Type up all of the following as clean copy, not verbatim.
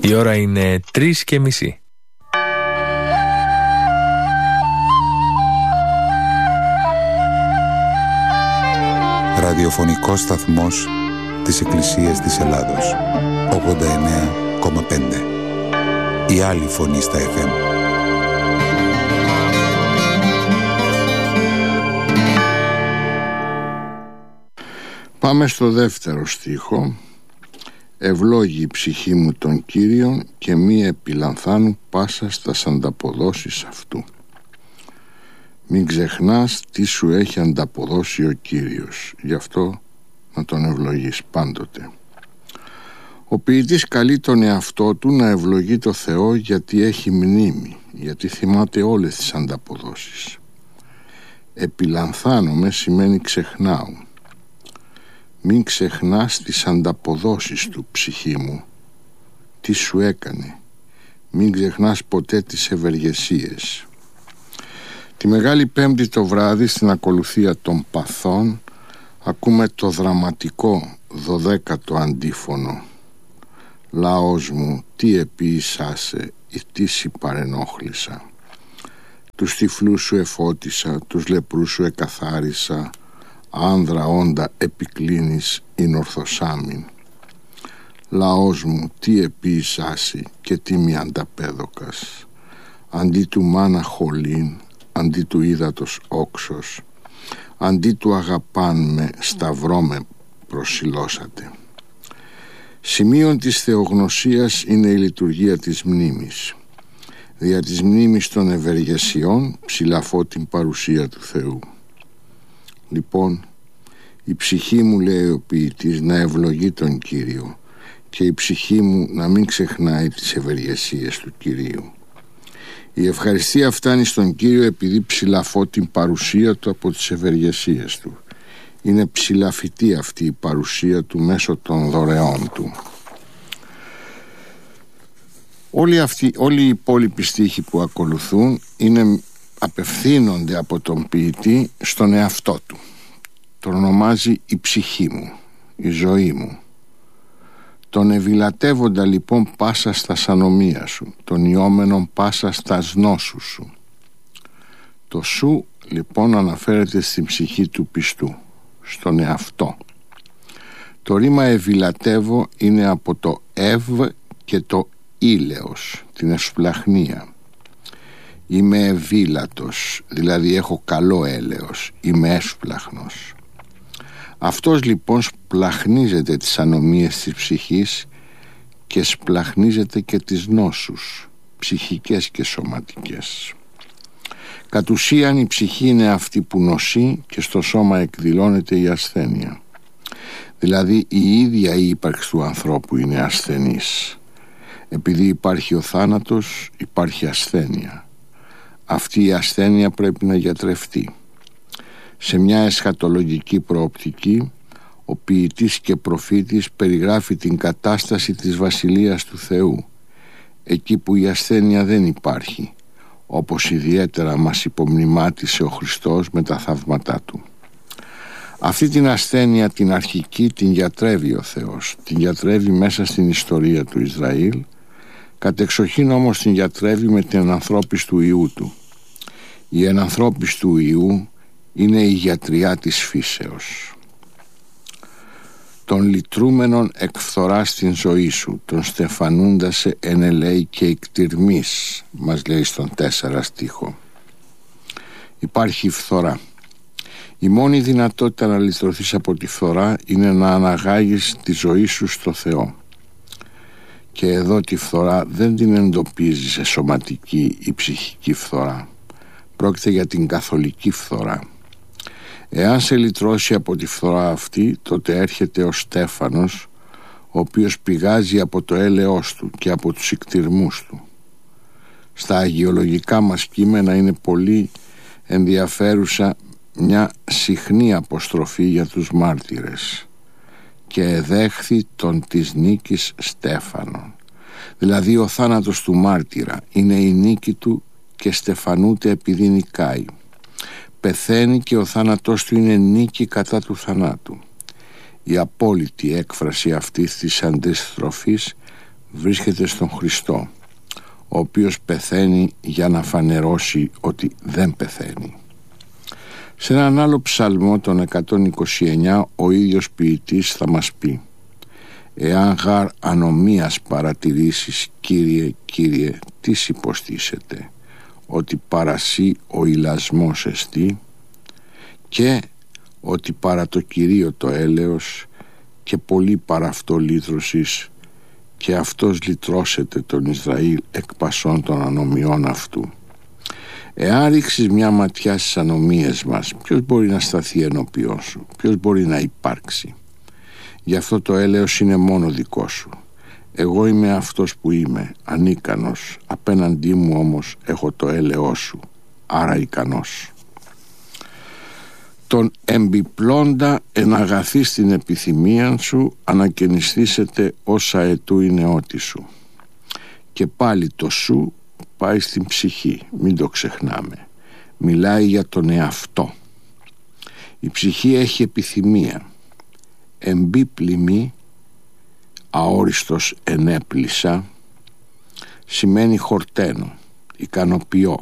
Η ώρα είναι 3:30. Ραδιοφωνικός σταθμός της Εκκλησίας της Ελλάδος. 89,5. Η άλλη φωνή στα FM. Πάμε στο δεύτερο στίχο. Ευλόγη η ψυχή μου τον Κύριον και μη επιλανθάνου πάσα στας ανταποδόσεις αυτού. Μην ξεχνάς τι σου έχει ανταποδώσει ο Κύριος, γι' αυτό να τον ευλογείς πάντοτε. Ο ποιητής καλεί τον εαυτό του να ευλογεί το Θεό γιατί έχει μνήμη, γιατί θυμάται όλες τις ανταποδόσεις. Επιλανθάνομαι σημαίνει ξεχνάω. Μην ξεχνάς τις ανταποδόσεις του, ψυχή μου. Τι σου έκανε. Μην ξεχνάς ποτέ τις ευεργεσίες. Τη Μεγάλη Πέμπτη το βράδυ, στην ακολουθία των παθών, ακούμε το δραματικό 12ο αντίφωνο. Λαός μου, τι επίησάσε ή τι σοι παρενόχλησα. Τους τυφλούς σου εφώτισα, τους λεπρούς σου εκαθάρισα, άνδρα όντα επικλίνεις ειν ορθοσάμιν. Λαός μου, τι επίησάσι και τι μη ανταπέδοκας. Αντί του μάνα χολήν, αντί του ύδατος όξος, αντί του αγαπάν με σταυρό με προσιλώσατε. Σημείον της θεογνωσίας είναι η λειτουργία της μνήμης. Δια της μνήμης των ευεργεσιών ψηλαφώ την παρουσία του Θεού. Λοιπόν, η ψυχή μου, λέει ο ποιητής, να ευλογεί τον Κύριο και η ψυχή μου να μην ξεχνάει τις ευεργεσίες του Κυρίου. Η ευχαριστία φτάνει στον Κύριο επειδή ψηλαφώ την παρουσία του από τις ευεργεσίες του. Είναι ψηλαφιτή αυτή η παρουσία του μέσω των δωρεών του. Όλοι οι υπόλοιποι στίχοι που ακολουθούν απευθύνονται από τον ποιητή στον εαυτό του. Τον ονομάζει η ψυχή μου, η ζωή μου. Τον ευηλατεύοντα λοιπόν πάσα στα ανομία σου, τον ιόμενον πάσα στα νόσους σου. Το σου λοιπόν αναφέρεται στην ψυχή του πιστού, στον εαυτό. Το ρήμα ευηλατεύω είναι από το ευ και το ήλαιος, την ευσπλαχνία. Είμαι ευήλατος, δηλαδή έχω καλό έλεος, είμαι έσπλαχνος. Αυτός λοιπόν σπλαχνίζεται τις ανομίες της ψυχής και σπλαχνίζεται και τις νόσους, ψυχικές και σωματικές. Κατ' ουσίαν η ψυχή είναι αυτή που νοσεί και στο σώμα εκδηλώνεται η ασθένεια. Δηλαδή η ίδια η ύπαρξη του ανθρώπου είναι ασθενής. Επειδή υπάρχει ο θάνατος, υπάρχει ασθένεια. Αυτή η ασθένεια πρέπει να γιατρευτεί. Σε μια εσχατολογική προοπτική, ο ποιητής και προφήτης περιγράφει την κατάσταση της Βασιλείας του Θεού, εκεί που η ασθένεια δεν υπάρχει, όπως ιδιαίτερα μας υπομνημάτισε ο Χριστός με τα θαύματά του. Αυτή την ασθένεια την αρχική την γιατρεύει ο Θεός, την γιατρεύει μέσα στην ιστορία του Ισραήλ, κατεξοχήν όμως την γιατρεύει με την ενανθρώπιση του Υιού του. Η ενανθρώπιση του Υιού είναι η γιατριά της φύσεως. Τον λυτρούμενον εκφθορά στην ζωή σου, τον στεφανούντα σε ενελέη και εκτιρμής, μας λέει στον 4 στίχο. Υπάρχει φθορά. Η μόνη δυνατότητα να λυτρωθείς από τη φθορά είναι να αναγάγεις τη ζωή σου στο Θεό. Και εδώ τη φθορά δεν την εντοπίζει σε σωματική ή ψυχική φθορά. Πρόκειται για την καθολική φθορά. Εάν σε λυτρώσει από τη φθορά αυτή, τότε έρχεται ο Στέφανος, ο οποίος πηγάζει από το έλεος του και από τους εκτιρμούς του. Στα αγιολογικά μας κείμενα είναι πολύ ενδιαφέρουσα μια συχνή αποστροφή για τους μάρτυρες. Και εδέχθη τον της νίκης Στέφανον. Δηλαδή ο θάνατος του μάρτυρα είναι η νίκη του και στεφανούται επειδή νικάει. Πεθαίνει και ο θάνατός του είναι νίκη κατά του θανάτου. Η απόλυτη έκφραση αυτής της αντιστροφής βρίσκεται στον Χριστό, ο οποίος πεθαίνει για να φανερώσει ότι δεν πεθαίνει. Σε έναν άλλο ψαλμό, τον 129, ο ίδιος ποιητής θα μας πει: «Εάν γάρ ανομίας παρατηρήσεις, Κύριε, Κύριε, τις υποστήσετε, ότι παρασύ ο ηλασμός εστί, και ότι παρά το Κυρίο το έλεος, και πολύ παρά αυτό λύτρωσης, και αυτός λυτρώσεται τον Ισραήλ εκ πασών των ανομιών αυτού». Εάν ρίξεις μια ματιά στις ανομίες μας, ποιος μπορεί να σταθεί ενώπιόν σου, ποιος μπορεί να υπάρξει? Γι' αυτό το έλεος είναι μόνο δικό σου. Εγώ είμαι αυτός που είμαι, ανίκανος, απέναντί μου όμως έχω το έλεος σου, άρα ικανός. Τον εμπιπλώντα εναγαθή στην επιθυμία σου, ανακαινιστήσετε όσα ετού η νεότη σου. Και πάλι το σου πάει στην ψυχή, μην το ξεχνάμε. Μιλάει για τον εαυτό. Η ψυχή έχει επιθυμία. Εμπίπλημη, αόριστος ενέπλησα, σημαίνει χορταίνω, ικανοποιώ.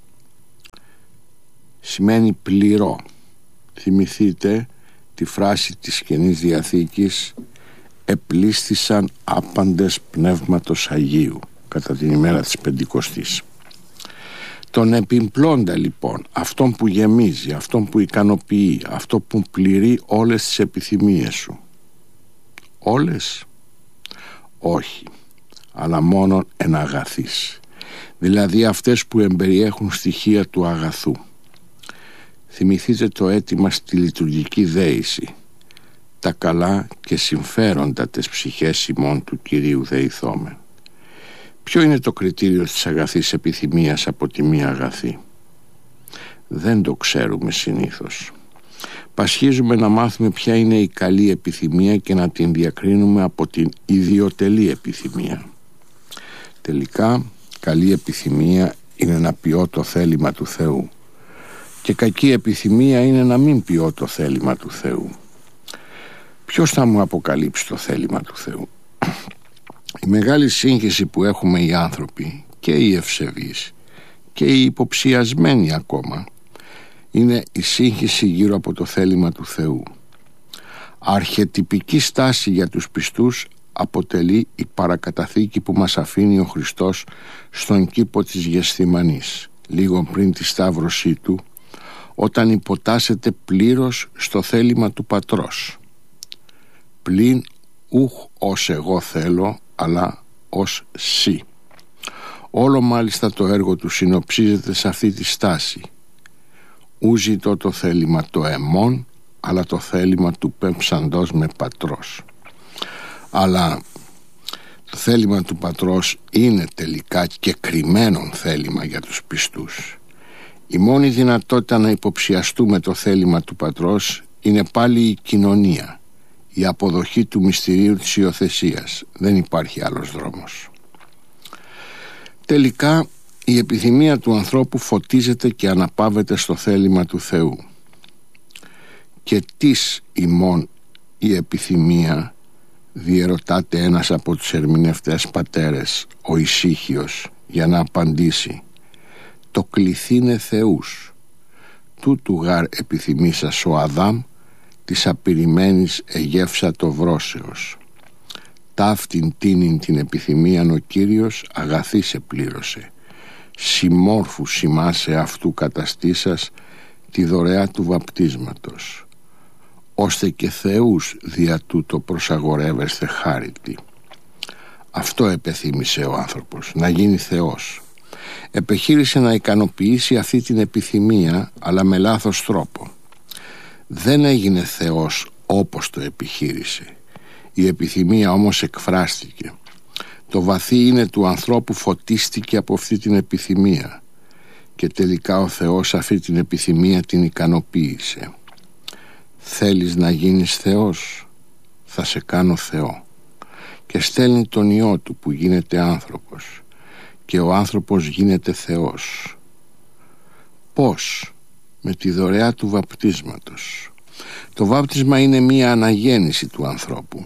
Σημαίνει πληρώ. Θυμηθείτε τη φράση της Καινής Διαθήκης: «Επλήστησαν άπαντες πνεύματος Αγίου» κατά την ημέρα της Πεντηκοστής. Τον επιπλώντα λοιπόν, αυτόν που γεμίζει, αυτόν που ικανοποιεί, αυτό που πληρεί όλες τις επιθυμίες σου. Όλες? Όχι, αλλά μόνον εν αγαθής, δηλαδή αυτές που εμπεριέχουν στοιχεία του αγαθού. Θυμηθείτε το αίτημα στη λειτουργική δέηση: «Τα καλά και συμφέροντα τες ψυχές ημών του Κυρίου δεηθόμεν». Ποιο είναι το κριτήριο της αγαθής επιθυμίας από τη μία αγαθή? Δεν το ξέρουμε συνήθως. Πασχίζουμε να μάθουμε ποια είναι η καλή επιθυμία και να την διακρίνουμε από την ιδιωτελή επιθυμία. Τελικά, καλή επιθυμία είναι να ποιώ το θέλημα του Θεού, και κακή επιθυμία είναι να μην ποιώ το θέλημα του Θεού. Ποιος θα μου αποκαλύψει το θέλημα του Θεού? Η μεγάλη σύγχυση που έχουμε οι άνθρωποι, και οι ευσεβείς και οι υποψιασμένοι ακόμα, είναι η σύγχυση γύρω από το θέλημα του Θεού. Αρχετυπική στάση για τους πιστούς αποτελεί η παρακαταθήκη που μας αφήνει ο Χριστός στον κήπο της Γεσθημανής, λίγο πριν τη σταύρωσή του, όταν υποτάσσεται πλήρως στο θέλημα του Πατρός. Πλην ούχ ως εγώ θέλω, αλλά ως σύ. Όλο μάλιστα το έργο του συνοψίζεται σε αυτή τη στάση: ου ζητώ το θέλημα το εμών, αλλά το θέλημα του πέμψαντος με Πατρός. Αλλά το θέλημα του Πατρός είναι τελικά κεκριμένον θέλημα για τους πιστούς. Η μόνη δυνατότητα να υποψιαστούμε το θέλημα του Πατρός είναι πάλι η κοινωνία, η αποδοχή του μυστηρίου της υιοθεσίας. Δεν υπάρχει άλλος δρόμος. Τελικά η επιθυμία του ανθρώπου φωτίζεται και αναπαύεται στο θέλημα του Θεού. Και τις ημών η επιθυμία, διερωτάται ένας από τους ερμηνευτές πατέρες, ο Ησύχιος, για να απαντήσει: το κληθήνε Θεούς. Τούτου γάρ επιθυμήσας ο Αδάμ, της απειρημένης εγεύσα το βρόσεως. Ταύτην τίνην την επιθυμίαν ο Κύριος αγαθή σε πλήρωσε. Συμμόρφου σημάσε αυτού καταστήσας τη δωρεά του βαπτίσματος, ώστε και Θεούς δια τούτο προσαγορεύεστε χάρητη. Αυτό επεθύμησε ο άνθρωπος, να γίνει Θεός. Επεχείρησε να ικανοποιήσει αυτή την επιθυμία, αλλά με λάθος τρόπο. Δεν έγινε Θεός όπως το επιχείρησε. Η επιθυμία όμως εκφράστηκε. Το βαθύ είναι του ανθρώπου φωτίστηκε από αυτή την επιθυμία, και τελικά ο Θεός αυτή την επιθυμία την ικανοποίησε. Θέλεις να γίνεις Θεός? Θα σε κάνω Θεό. Και στέλνει τον Υιό του που γίνεται άνθρωπος, και ο άνθρωπος γίνεται Θεός. Πώς? Με τη δωρεά του βαπτίσματος. Το βάπτισμα είναι μία αναγέννηση του ανθρώπου.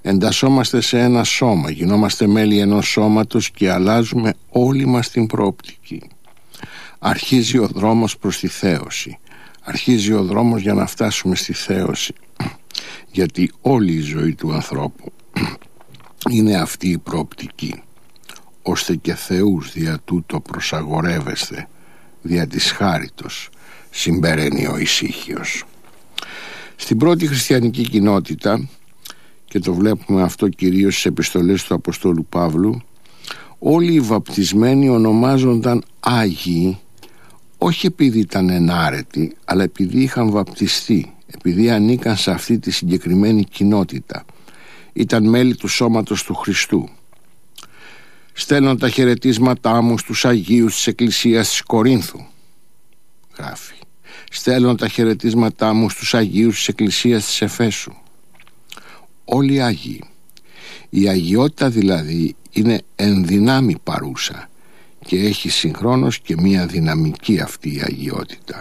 Εντασσόμαστε σε ένα σώμα, γινόμαστε μέλη ενός σώματος και αλλάζουμε όλη μας την προοπτική. Αρχίζει ο δρόμος προς τη θέωση. Αρχίζει ο δρόμος για να φτάσουμε στη θέωση. Γιατί όλη η ζωή του ανθρώπου είναι αυτή η προοπτική, ώστε και θεούς δια τούτο προσαγορεύεστε, δια της χάριτος συμπεραίνει ο ησύχιος. Στην πρώτη χριστιανική κοινότητα, και το βλέπουμε αυτό κυρίως στις επιστολές του Αποστόλου Παύλου, όλοι οι βαπτισμένοι ονομάζονταν Άγιοι, όχι επειδή ήταν ενάρετοι, αλλά επειδή είχαν βαπτιστεί, επειδή ανήκαν σε αυτή τη συγκεκριμένη κοινότητα, ήταν μέλη του σώματος του Χριστού. Στέλνω τα χαιρετίσματά μου στους Αγίους της Εκκλησίας της Κορίνθου, γράφει. Στέλνω τα χαιρετίσματά μου στους Αγίους της Εκκλησίας της Εφέσου. Όλοι Άγιοι. Η αγιότητα δηλαδή είναι εν δυνάμει παρούσα και έχει συγχρόνως και μία δυναμική αυτή η αγιότητα.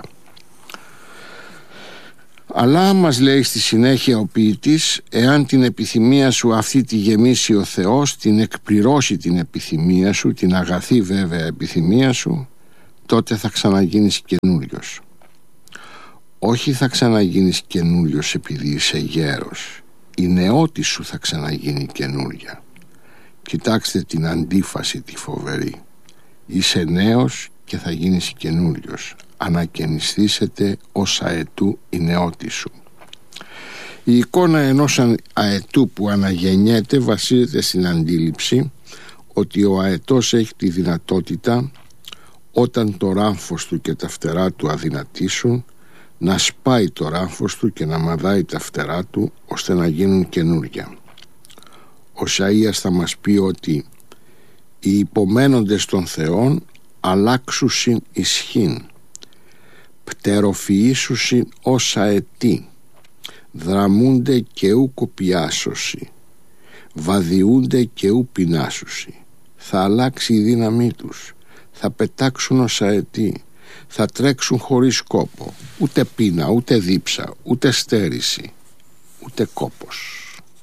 Αλλά μας λέει στη συνέχεια ο ποιητής, εάν την επιθυμία σου αυτή τη γεμίσει ο Θεός, την εκπληρώσει την επιθυμία σου, την αγαθή βέβαια επιθυμία σου, τότε θα ξαναγίνεις καινούριος. Όχι θα ξαναγίνεις καινούριος επειδή είσαι γέρος, η νεότη σου θα ξαναγίνει καινούρια. Κοιτάξτε την αντίφαση τη φοβερή. Είσαι νέος και θα γίνεις καινούριος. Ανακαινιστήσετε ως αετού η νεότη σου. Η εικόνα ενός αετού που αναγεννιέται βασίζεται στην αντίληψη ότι ο αετός έχει τη δυνατότητα, όταν το ράμφος του και τα φτερά του αδυνατήσουν, να σπάει το ράμφος του και να μαδάει τα φτερά του ώστε να γίνουν καινούρια. Ο Σαΐας θα μας πει ότι οι υπομένοντες των θεών αλλάξουσιν ισχύν, πτεροφυήσουσιν ως αετοί, δραμούνται και ου κοπιάσωσι, βαδιούνται και ου πεινάσουσι. Θα αλλάξει η δύναμή τους, θα πετάξουν ως αετοί, θα τρέξουν χωρίς κόπο, ούτε πείνα, ούτε δίψα, ούτε στέρηση, ούτε κόπος.